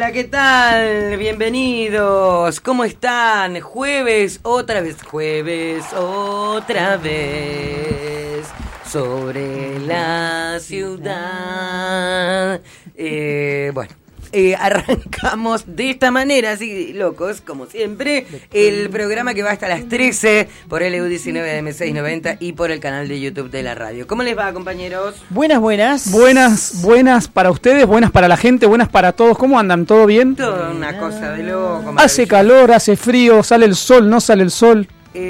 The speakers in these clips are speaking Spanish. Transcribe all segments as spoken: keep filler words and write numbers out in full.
Hola, ¿qué tal? Bienvenidos. ¿Cómo están? Jueves, otra vez, jueves, otra vez, sobre la ciudad. Eh, bueno. Eh, arrancamos de esta manera, así locos, como siempre, el programa que va hasta las trece por L U diecinueve M seiscientos noventa y por el canal de YouTube de la radio. ¿Cómo les va, compañeros? Buenas, buenas. Buenas, buenas para ustedes, buenas para la gente, buenas para todos. ¿Cómo andan? ¿Todo bien? Toda una cosa de loco. Hace calor, hace frío, sale el sol, no sale el sol.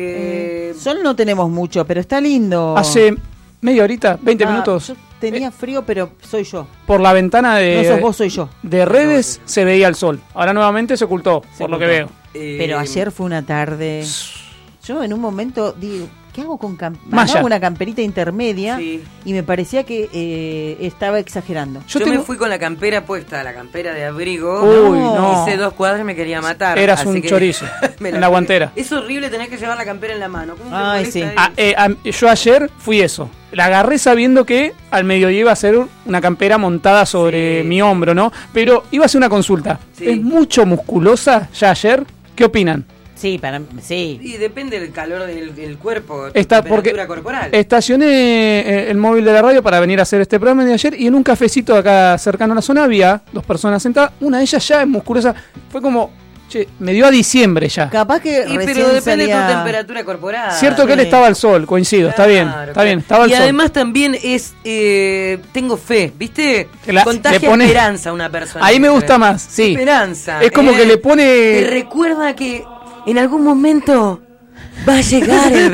Eh, Sol no tenemos mucho, pero está lindo. Hace media horita, veinte Ah, minutos. Yo tenía frío, pero soy yo. Por la ventana de, No sos vos, soy yo. de redes se veía el sol. Ahora nuevamente se ocultó, Se por lo ocultó. que veo. eh, Pero ayer fue una tarde. Yo en un momento digo, ¿qué hago con cam- Malla. hago una camperita intermedia? Sí. Y me parecía que eh, estaba exagerando. Yo, Yo me tengo- fui con la campera puesta, la campera de abrigo. Uy, no. Hice dos cuadras y me quería matar. Eras así un que chorizo, me en la guantera. Es horrible tener que llevar la campera en la mano. ¿Cómo te Ay, molesta sí. eso? Ah, eh, am- yo ayer fui eso. La agarré sabiendo que al mediodía iba a ser una campera montada sobre Sí. mi hombro, ¿no? Pero iba a ser una consulta. Sí. ¿Es mucho musculosa ya ayer? ¿Qué opinan? Sí, para sí. Y depende del calor del, del cuerpo, tu Está temperatura porque corporal. estacioné eh, el móvil de la radio para venir a hacer este programa de ayer y en un cafecito acá cercano a la zona había dos personas sentadas. Una de ellas ya es musculosa. Fue como, che, me dio a diciembre ya. Capaz que Y, recién pero depende de salía- tu temperatura corporal. Cierto que él sí. estaba al sol, coincido, está bien, Claro, está claro. bien, estaba al y sol. además también es, eh, tengo fe, ¿viste? Que la- Contagia le pone- esperanza a una persona. Ahí me ¿viste? gusta más, sí. Esperanza. Es como ¿eh? que le pone... Te recuerda que en algún momento va a llegar el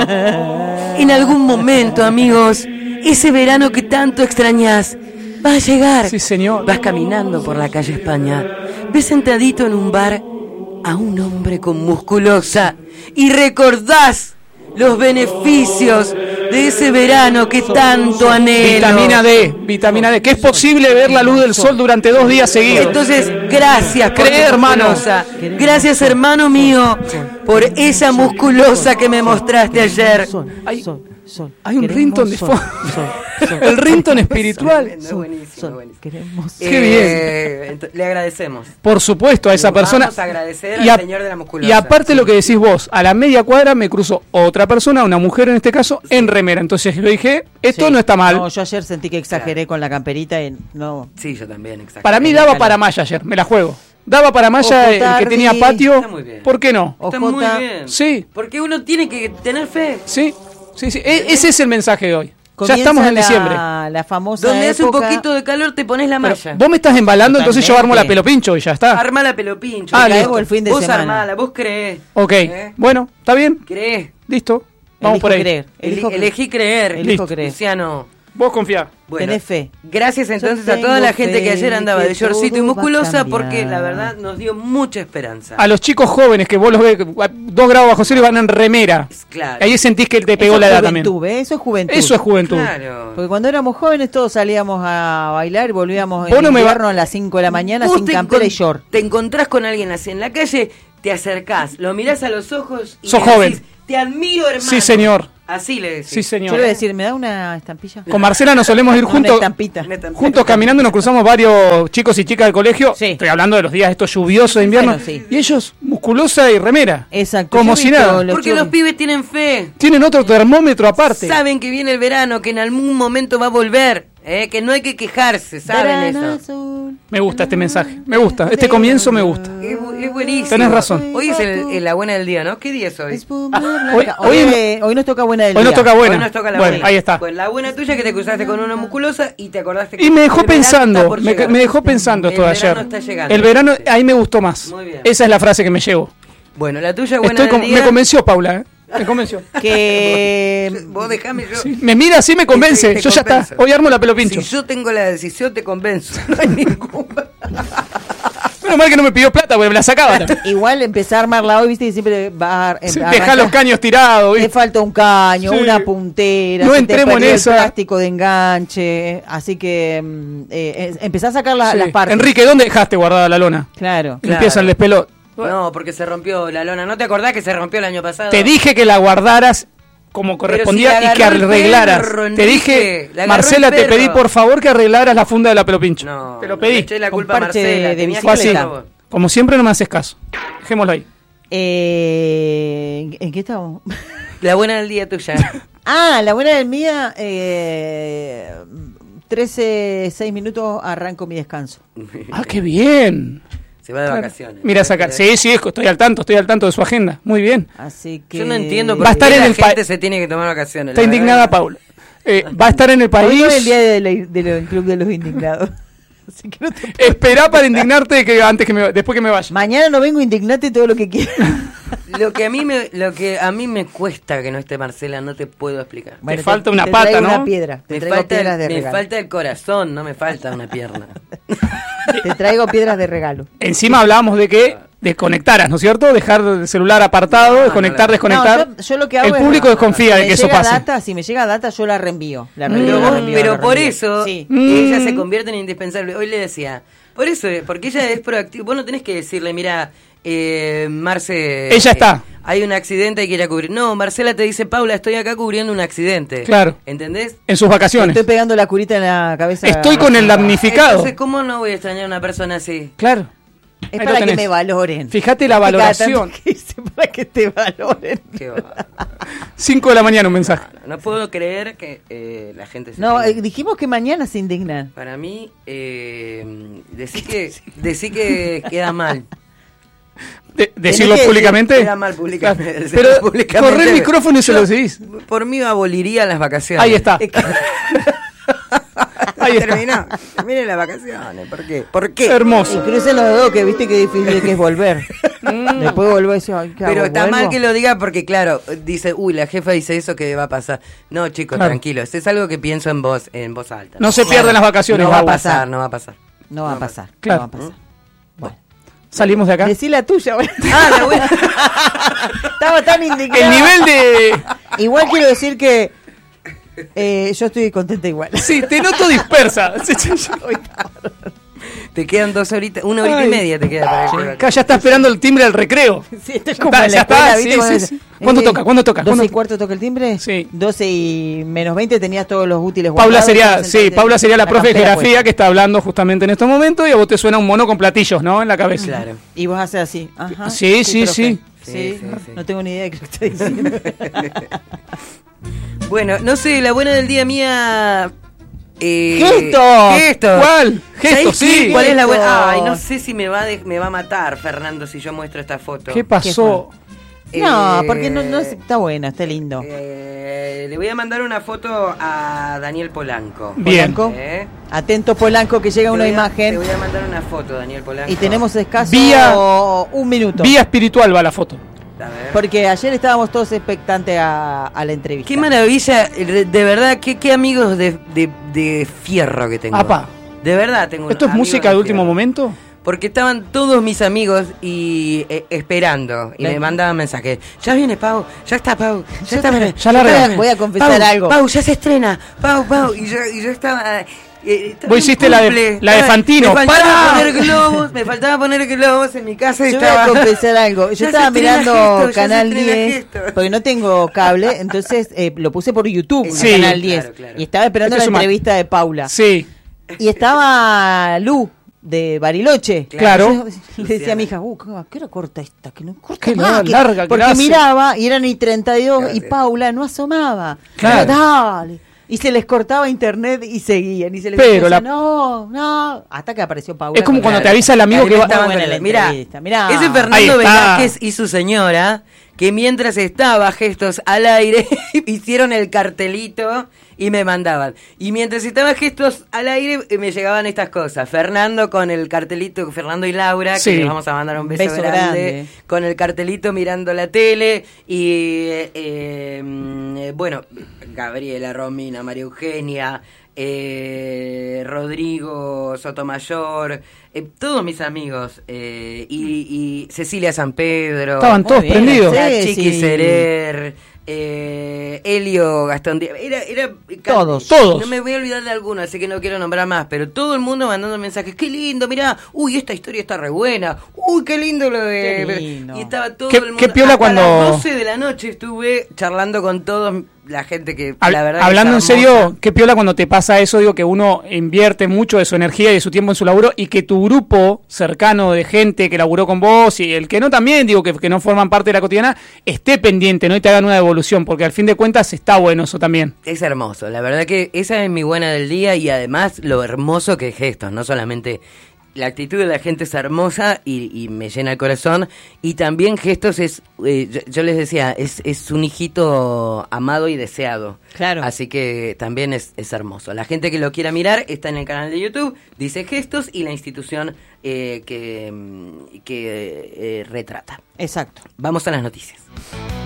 verano. En algún momento, amigos, ese verano que tanto extrañás va a llegar. Sí, señor. Vas caminando por la calle España, ves sentadito en un bar a un hombre con musculosa y recordás los beneficios de ese verano que tanto anhelo. Vitamina D, vitamina D, que es posible ver la luz del sol durante dos días seguidos. Entonces, gracias por Cree, tu hermano. musculosa. Gracias, hermano mío, por esa musculosa que me mostraste ayer. Sol, Hay- sol, sol. hay un Queremos ringtone de sol, fondo. sol, sol. El ringtone espiritual. Tremendo, buenísimo, Sol, buenísimo. queremos Qué Eh, ent- le agradecemos. Por supuesto, a esa Le persona. vamos a agradecer y al a- señor de la musculosa. Y aparte lo que decís vos, a la media cuadra me cruzó otra persona, una mujer en este caso, en remera. Entonces yo dije, esto Sí. no está mal. No, yo ayer sentí que exageré con la camperita y no. Sí, yo también, exacto. Para mí en daba calor. para Maya ayer, me la juego. Daba para Maya Ojo, el que Tardi. tenía patio. Está muy bien. ¿Por qué no? Está Ojota. muy bien. Sí. Porque uno tiene que tener fe. Sí, sí, sí. E- ese es el mensaje de hoy. Ya Comienza estamos en la- diciembre. La famosa Donde hace un época- poquito de calor te pones la Pero malla. vos me estás embalando, entonces yo armo la Totalmente. pelo pincho y ya está. Arma la pelopincho. Ah, Te listo. caemos el fin de vos semana. armala, vos creés. Ok, ¿Eh? bueno, ¿está bien? Creés. Listo. Vamos Elijo por ahí. creer. Elijo Eli- elegí creer. Elijo Listo. creer. Luciano. Vos confía. Bueno, Tenés fe. gracias entonces Yo a toda la tengo gente que fe ayer andaba que de shortcito y todo va a musculosa cambiar. porque la verdad nos dio mucha esperanza. A los chicos jóvenes que vos los ves, a dos grados bajo cero y van en remera. Claro. Ahí sentís que te pegó Eso la es edad también. juventud, ¿eh? Eso es juventud. Eso es juventud. Claro. Porque cuando éramos jóvenes todos salíamos a bailar y volvíamos Vos en no me invierno va- a las cinco de la mañana Vos sin te campera y encon- short. Te encontrás con alguien así en la calle, te acercás, lo mirás a los ojos y Sos le joven. decís, te admiro, hermano. Sí, señor. Así le decís. Sí, Yo señor. le voy a decir, ¿me da una estampilla? Con Marcela nos solemos ir Una juntos. estampita. Una estampita. Juntos caminando y nos cruzamos varios chicos y chicas del colegio. Sí. Estoy hablando de los días estos lluviosos de invierno. Bueno, sí. Y ellos, musculosa y remera. Exacto. Como Yo he si visto nada. los Porque chicos- los pibes tienen fe. Tienen otro termómetro aparte. Saben que viene el verano, que en algún momento va a volver. ¿eh? Que no hay que quejarse, saben Verano eso. azul. Me gusta este mensaje. Me gusta. Este comienzo me gusta. Es, bu- es buenísimo. Tenés razón. Hoy es el, el- la buena del día, ¿no? ¿Qué día es hoy? Espumar la hoy- ca- hoy- Hoy, eh, hoy nos toca buena del Hoy nos día. toca buena. Hoy nos toca la Bueno, buena. ahí está. Pues la buena tuya que te cruzaste con una musculosa y te acordaste que Y me dejó el verano está pensando, por me, llegar. me dejó pensando El esto de verano ayer. está llegando. El verano, ahí me gustó más. Muy bien. Esa es la frase que me llevo. Bueno, la tuya buena Estoy del con- día. me convenció, Paula. ¿eh? Me convenció. Que Vos dejame yo. Sí, me mira así, me convence. Te- te yo ya está. convenzo. Hoy armo la pelo pincho. Si yo tengo la decisión, te convenzo. No hay ninguna. Menos mal que no me pidió plata, porque me la sacaba. igual empezar a armarla hoy, viste, que siempre va a Sí, arrancar- Dejá los caños tirados. Le ¿viste? falta un caño, Sí. una puntera, No se te entremos en perdió el esa. plástico de enganche, así que mm, eh, es- empezá a sacar la- Sí. las partes. Enrique, ¿dónde dejaste guardada la lona? Claro. Claro. Empieza el despelot. No, porque se rompió la lona. ¿No te acordás que se rompió el año pasado? Te dije que la guardaras como Pero correspondía si la y que agarró el arreglaras. perro, Te Enrique, dije, la agarró Marcela, el te pedí perro. por favor que arreglaras la funda de la pelopincho. No, te lo le pedí. eché la Con culpa a parche Marcela. de tenías que Fue así. hacerlo vos. Como siempre no me haces caso. Dejémoslo ahí. Eh, ¿En qué estamos? La buena del día tuya. Ah, la buena del mía, eh, trece, seis minutos arranco mi descanso. Ah, qué bien. Se va de Claro. vacaciones. Mira, sacar. Sí, sí, estoy al tanto, estoy al tanto de su agenda. Muy bien. Así que... Yo no entiendo por Va a estar qué en la el pa- gente se tiene que tomar vacaciones. Está la verdad. indignada Paula. Eh, va a estar en el Hoy país. no es el día del de de del Club de los Indignados. Así que no te... Esperá para indignarte que antes que me, después que me vaya. Mañana no vengo, indignate todo lo que quieras. Lo que a mí me, lo que a mí me cuesta que no esté Marcela, no te puedo explicar. Te falta una te pata, traigo ¿no? Una piedra. Te Me traigo falta, piedras de me regalo. falta el corazón, no me falta una pierna. Te traigo piedras de regalo. Encima hablábamos de que desconectaras, ¿no es cierto? Dejar el celular apartado, No, desconectar, no, no. desconectar. No, yo, yo lo que hago el es- público desconfía si de me que eso llega pase. Data, si me llega data, yo la reenvío. La Mm. reenvío, Pero, la vos- reenvío, pero la por reenvío. eso Sí. ella Mm. se convierte en indispensable. Hoy le decía, por eso, eh, porque ella es proactiva. Vos no tenés que decirle, mira, eh, Marce. Ella eh, está. Hay un accidente, hay que ir a cubrir. No, Marcela te dice, Paula, estoy acá cubriendo un accidente. Claro. ¿Entendés? En sus vacaciones. Estoy pegando la curita en la cabeza. Estoy con el damnificado. Entonces, ¿cómo no voy a extrañar a una persona así? Claro. Es Ahí para lo que tenés. me valoren. Fíjate la Cada valoración. tanto que hice para que te valoren. Qué va. cinco de la mañana un mensaje. No puedo creer que eh, la gente se No, tenga- eh, dijimos que mañana se indignan. Para mí, eh, decir que, decir que queda mal. De- decirlo que- públicamente. Queda mal públicamente. Claro. Decirlo Pero públicamente. corre el micrófono y se Yo, lo decís. Por mí aboliría las vacaciones. Ahí está. Ahí está. Terminó. Miren las vacaciones. ¿Por qué? ¿Por qué? Y Hermoso. crucen los dedos, que viste que difícil que es volver. Después volver y decir, ay, ¿qué hago? Pero está mal ¿Vuelvo? que lo diga porque, claro, dice, uy, la jefa dice eso, que va a pasar. No, chicos, Claro. tranquilos. Es algo que pienso en voz, en voz alta. No se pierden las vacaciones. No va a Raúl. pasar, no va a pasar. No va a pasar. Claro. No va a pasar. Bueno. Salimos de acá. Decí la tuya. bueno. Ah, la buena. Estaba tan indignada. El nivel de... Igual quiero decir que eh, yo estoy contenta igual. Sí, te noto dispersa. Te quedan dos horitas, una horita Ay. y media te queda para el Acá ya está esperando el timbre del recreo. Sí, esto es Ya como está, en la ya está, escuela, sí, ¿viste? Cuando sí, dice, sí. ¿Cuándo eh, toca? ¿Cuándo toca? ¿doce ¿Cuándo y toca? cuarto toca el timbre? Sí. doce y menos veinte tenías todos los útiles Paula guardados, sería, estabas sí, sentado Paula en sería la profe de campera geografía puesta. que está hablando justamente en estos momentos y a vos te suena un mono con platillos, ¿no? En la cabeza. Claro. Y vos haces así. Ajá, Sí, sí, profe. sí. Sí, Sí, sí, sí. no tengo ni idea de qué estoy diciendo. Bueno, no sé, la buena del día mía. Eh, ¡Gesto! ¡Gesto! ¿Cuál? Gesto, ¿Sabés qué? sí. ¿Cuál es la buena? Gesto. Ay, no sé si me va, a de- me va a matar, Fernando, si yo muestro esta foto. ¿Qué pasó? No, Eh, porque no, no es- está buena, está lindo. Eh, le voy a mandar una foto a Daniel Polanco. Bien. Polanco. ¿Eh? Atento Polanco que llega Te una voy a- imagen Te voy a mandar una foto, Daniel Polanco. y tenemos escaso Vía- un minuto. Vía espiritual va la foto. A ver. Porque ayer estábamos todos expectantes a, a la entrevista. Qué maravilla, de de verdad, qué, qué amigos de, de, de fierro que tengo. Apa. De verdad tengo ¿Esto es amigos música de último fierro. momento? Porque estaban todos mis amigos y eh, esperando y La- me mandaban mensajes. Ya viene Pau, ya está Pau, ya Yo está. también- ya larga. está- Voy a confesar Pau, algo. Pau, ya se estrena. Pau, Pau. Y yo, y yo estaba. eh, estaba Vos en hiciste la de- cumple, la de estaba- Fantino. Me faltaba ¡Pará! poner globos, me faltaba poner globos en mi casa y Yo voy estaba. a confesar algo. Yo Ya se estaba estrena mirando Gesto, ya se Canal estrena diez, Gesto. porque no tengo cable, entonces eh, lo puse por YouTube, en Sí. Canal diez. Claro, claro. Y estaba esperando Este es la un ma- entrevista de Paula. Sí. Y estaba Lu, de Bariloche. Claro. Yo le decía a mi hija, uh, ¿a qué hora corta esta? Que no corta Qué más, la- que- larga que Porque la hace. miraba y eran y treinta y dos y Gracias. Paula no asomaba. Claro. Pero dale. Y se les cortaba internet y seguían. Y se les Pero decía, la- no, no. Hasta que apareció Paula. Es como con- cuando te Claro. avisa el amigo que va... Está buena Estaban la con- Mirá, entrevista, mirá. ese Ahí Fernando está. Velázquez y su señora, que mientras estaba Gestos al aire, hicieron el cartelito y me mandaban. Y mientras estaba Gestos al aire, eh, me llegaban estas cosas. Fernando con el cartelito, Fernando y Laura, Sí. que les vamos a mandar un beso, Beso grande, grande. con el cartelito mirando la tele. Y eh, eh, mm, eh, bueno, Gabriela, Romina, María Eugenia, eh, Rodrigo Sotomayor, eh, todos mis amigos, eh, y, y Cecilia San Pedro. Estaban todos bien, prendidos. La sí, Chiqui sí. Serer, eh, Elio Gastón Díaz, era, era Todos. Todos. No me voy a olvidar de alguno, así que no quiero nombrar más, pero todo el mundo mandando mensajes, qué lindo, mirá, uy, esta historia está re buena, uy, qué lindo lo de... Qué lindo. Y estaba todo Qué- el mundo, qué piola hasta cuando- las doce de la noche estuve charlando con todos, la gente que Hab- la verdad que Hablando en es hermosa. serio, qué piola cuando te pasa eso, digo que uno invierte mucho de su energía y de su tiempo en su laburo y que tu grupo cercano de gente que laburó con vos y el que no también, digo, que, que no forman parte de la cotidiana, esté pendiente, ¿no? Y te hagan una devolución, porque al fin de cuentas está bueno eso también. Es hermoso, la verdad que esa es mi buena del día y además lo hermoso que es Gestos, no solamente la actitud de la gente es hermosa y, y me llena el corazón, y también Gestos es, eh, yo, yo les decía, es, es un hijito amado y deseado. Claro. Así que también es, es hermoso. La gente que lo quiera mirar está en el canal de YouTube, dice Gestos y la institución eh, que, mm, que eh, retrata. Exacto. Vamos a las noticias.